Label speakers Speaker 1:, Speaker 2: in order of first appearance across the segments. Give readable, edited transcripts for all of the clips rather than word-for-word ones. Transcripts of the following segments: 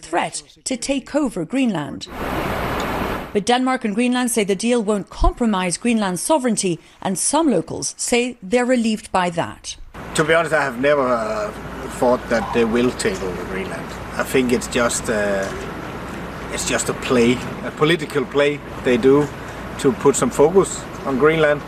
Speaker 1: threat to take over Greenland. But Denmark and Greenland say the deal won't compromise Greenland's sovereignty, and some locals say they're relieved by that.
Speaker 2: To be honest, I have never thought that they will take over Greenland. I think it's just a play, a political play they do to put some focus on Greenland.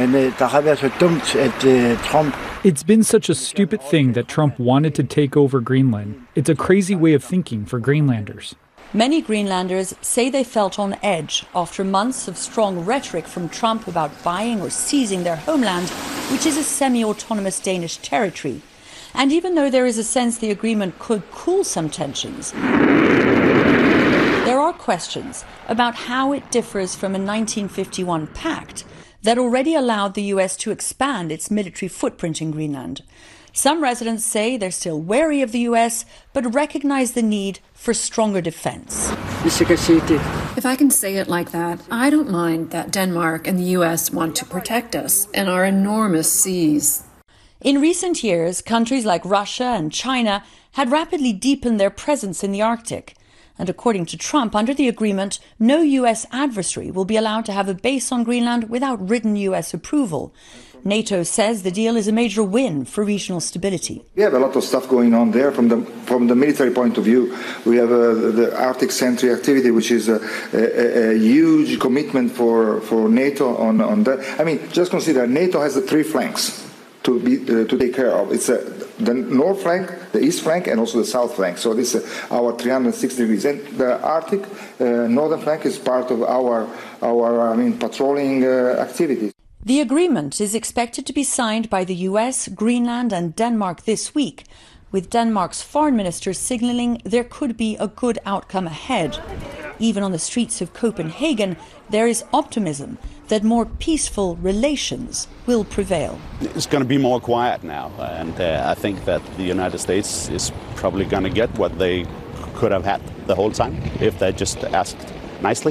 Speaker 3: It's been such a stupid thing that Trump wanted to take over Greenland. It's a crazy way of thinking for Greenlanders.
Speaker 1: Many Greenlanders say they felt on edge after months of strong rhetoric from Trump about buying or seizing their homeland, which is a semi-autonomous Danish territory. And even though there is a sense the agreement could cool some tensions, there are questions about how it differs from a 1951 pact that already allowed the US to expand its military footprint in Greenland. Some residents say they're still wary of the US, but recognize the need for stronger defense.
Speaker 4: If I can say it like that, I don't mind that Denmark and the US want to protect us and our enormous seas.
Speaker 1: In recent years, countries like Russia and China had rapidly deepened their presence in the Arctic. And according to Trump, under the agreement, no US adversary will be allowed to have a base on Greenland without written US approval. NATO says the deal is a major win for regional stability.
Speaker 5: We have a lot of stuff going on there from the military point of view. We have the Arctic Sentry activity, which is a huge commitment for NATO on that. I mean, just consider NATO has the three flanks to take care of. It's the north flank, the east flank, and also the south flank. So this is our 360 degrees. And the Arctic northern flank is part of our patrolling activities.
Speaker 1: The agreement is expected to be signed by the US, Greenland and Denmark this week, with Denmark's foreign minister signaling there could be a good outcome ahead. Even on the streets of Copenhagen, there is optimism that more peaceful relations will prevail.
Speaker 6: It's going to be more quiet now, and I think that the United States is probably going to get what they could have had the whole time if they just asked nicely.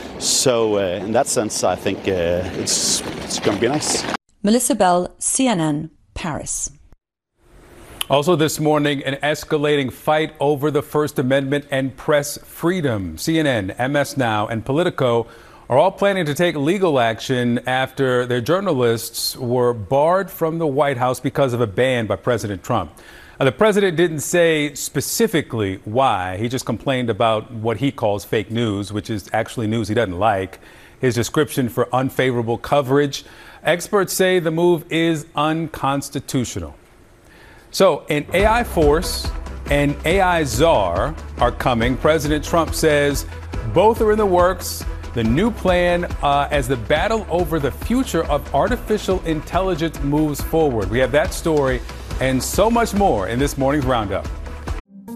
Speaker 6: So in that sense, I think it's going to be nice.
Speaker 1: Melissa Bell, CNN, Paris.
Speaker 7: Also this morning, an escalating fight over the First Amendment and press freedom. CNN, MS Now, and Politico are all planning to take legal action after their journalists were barred from the White House because of a ban by President Trump. Now, the president didn't say specifically why. He just complained about what he calls fake news, which is actually news he doesn't like. His description for unfavorable coverage. Experts say the move is unconstitutional. So an AI force and AI czar are coming. President Trump says both are in the works. The new plan as the battle over the future of artificial intelligence moves forward. We have that story and so much more in this morning's Roundup.